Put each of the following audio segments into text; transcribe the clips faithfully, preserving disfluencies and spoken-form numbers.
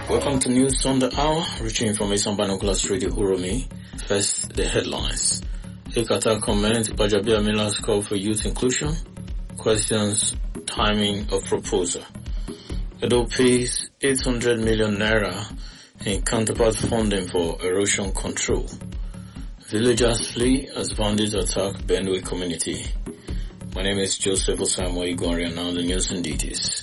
Welcome to News on the Hour, reaching information by Nicholas Radio Uromi. First, the headlines. Ekata comments Gbajabiamila's call for youth inclusion, questions timing of proposal. Edo pays eight hundred million naira in counterpart funding for erosion control. Villagers flee as bandits attack Benue community. My name is Joseph Osamoah Igwari, and now the news and details.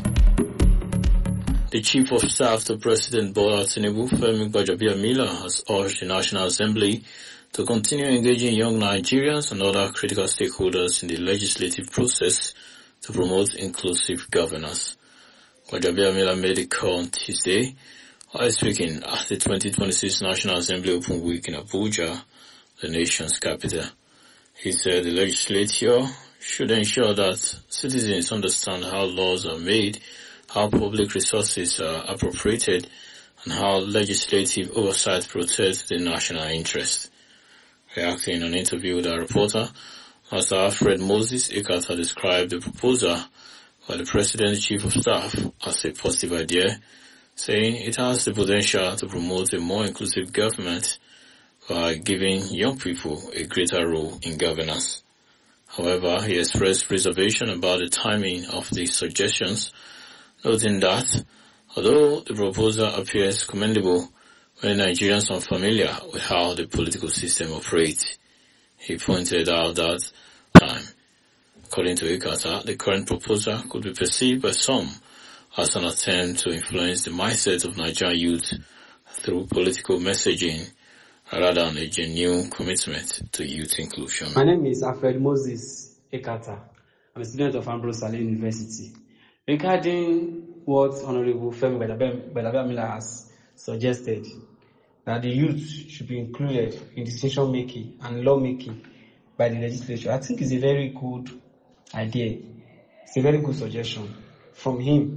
The Chief of Staff to President Bola Tinubu, Femi Gbajabiamila, has urged the National Assembly to continue engaging young Nigerians and other critical stakeholders in the legislative process to promote inclusive governance. Gbajabiamila made a call on Tuesday while speaking at the twenty twenty-six National Assembly Open Week in Abuja, the nation's capital. He said the legislature should ensure that citizens understand how laws are made, how public resources are appropriated, and how legislative oversight protects the national interest. Reacting in an interview with a reporter, Master Alfred Moses Ekata described the proposal by the President's Chief of Staff as a positive idea, saying it has the potential to promote a more inclusive government by giving young people a greater role in governance. However, he expressed reservation about the timing of the suggestions, noting that, although the proposal appears commendable when Nigerians are familiar with how the political system operates, he pointed out that time. According to Ekata, the current proposal could be perceived by some as an attempt to influence the mindset of Nigerian youth through political messaging rather than a genuine commitment to youth inclusion. My name is Alfred Moses Ekata. I'm a student of Ambrose Saleh University. Regarding what Honorable Femi Gbajabiamila has suggested, that the youth should be included in decision making and law making by the legislature, I think it's a very good idea. It's a very good suggestion from him.